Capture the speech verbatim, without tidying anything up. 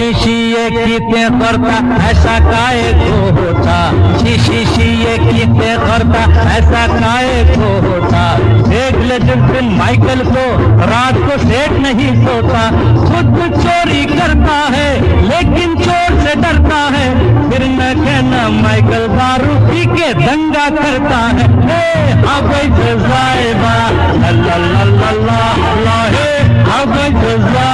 शीशी ये कीते करता ऐसा काहे को होता, शीशी शी ये कीते करता ऐसा काहे को होता। देख ले जिस दिन माइकल को रात को सेठ नहीं सोता, खुद चोरी करता है लेकिन चोर से डरता है, फिर न कहना माइकल दारू पी के दंगा करता है। हे अब जाएगा ला ला ला ला ला हे अब